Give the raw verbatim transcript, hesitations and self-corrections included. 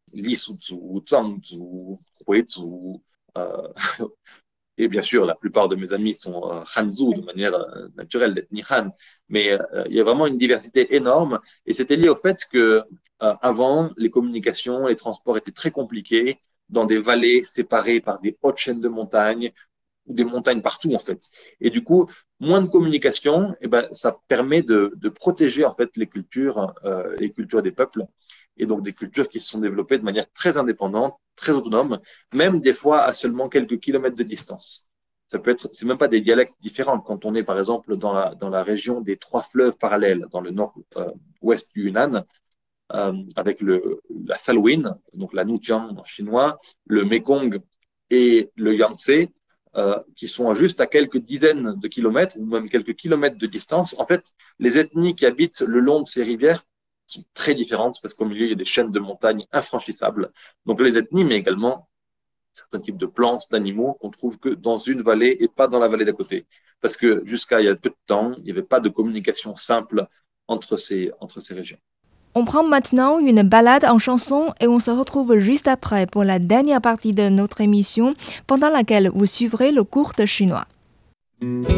Li Suzhu, Zhangzhou, Huizhou. Euh, et bien sûr, la plupart de mes amis sont euh, Hanzhou de manière euh, naturelle, l'ethnie Han. Mais euh, il y a vraiment une diversité énorme. Et c'était lié au fait que euh, avant, les communications, les transports étaient très compliqués dans des vallées séparées par des hautes chaînes de montagnes ou des montagnes partout en fait. Et du coup, moins de communication, eh ben, ça permet de, de protéger en fait les cultures, euh, les cultures des peuples, et donc des cultures qui se sont développées de manière très indépendante, très autonome, même des fois à seulement quelques kilomètres de distance. Ça peut être, c'est même pas des dialectes différents. Quand on est par exemple dans la dans la région des trois fleuves parallèles, dans le nord-ouest euh, du Yunnan, euh, avec le la Salween, donc la Nujiang en chinois, le Mekong et le Yangtze, euh, qui sont juste à quelques dizaines de kilomètres ou même quelques kilomètres de distance. En fait, les ethnies qui habitent le long de ces rivières sont très différentes parce qu'au milieu, il y a des chaînes de montagnes infranchissables. Donc les ethnies, mais également certains types de plantes, d'animaux qu'on trouve que dans une vallée et pas dans la vallée d'à côté. Parce que jusqu'à il y a peu de temps, il n'y avait pas de communication simple entre ces, entre ces régions. On prend maintenant une balade en chanson et on se retrouve juste après pour la dernière partie de notre émission pendant laquelle vous suivrez le cours de chinois.